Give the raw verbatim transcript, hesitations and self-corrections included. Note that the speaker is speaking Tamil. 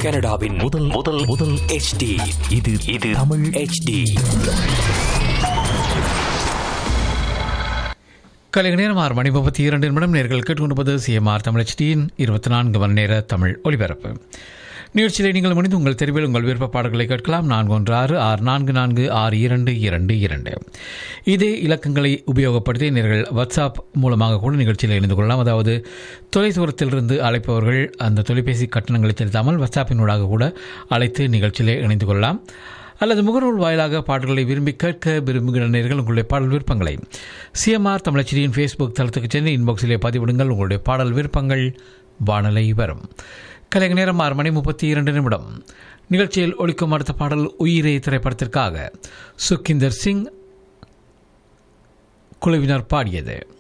கனடாவின் முதல் முதல் முதல் H D இது இது தமிழ் H D. கலைஞர் நேரம் ஆறு மணி முப்பத்தி இரண்டு நிமிடம் நேர்கள் கேட்டுக்கொண்டிருப்பது சிஎம்ஆர் தமிழ் H Dயின் இருபத்தி நான்கு மணி நேர தமிழ் ஒலிபரப்பு நிகழ்ச்சியிலே நீங்கள் முடிந்து உங்கள் தெரிவில் உங்கள் விருப்ப பாடல்களை கேட்கலாம். நான்கு ஒன்று ஆறு ஆறு நான்கு நான்கு ஆறு இரண்டு இரண்டு இரண்டு இதே இலக்கங்களை உபயோகப்படுத்தி நீங்கள் வாட்ஸ்அப் மூலமாக கூட நிகழ்ச்சியில் இணைந்து கொள்ளலாம். அதாவது தொலைதூரத்திலிருந்து அழைப்பவர்கள் அந்த தொலைபேசி கட்டணங்களை செலுத்தாமல் வாட்ஸ்அப்பினூடாக கூட அழைத்து நிகழ்ச்சியிலே இணைந்து கொள்ளலாம். அல்லது முகநூல் வாயிலாக பாடல்களை விரும்பி கேட்க விரும்புகிற நேர்கள் உங்களுடைய பாடல் விருப்பங்களை சிஎம்ஆர் தமிழ் H Dயின் ஃபேஸ்புக் தளத்துக்கு சென்று இன்பாக்ஸிலே பதிவிடுங்கள். உங்களுடைய பாடல் விருப்பங்கள் வானலை வரும். கலைஞர் நேரம் ஆறு மணி முப்பத்தி இரண்டு நிமிடம். நிகழ்ச்சியில் ஒலிக்கும் அடுத்த பாடல் உயிரே திரைப்படத்திற்காக சுக்கிந்தர் சிங் குழுவினர் பாடியது.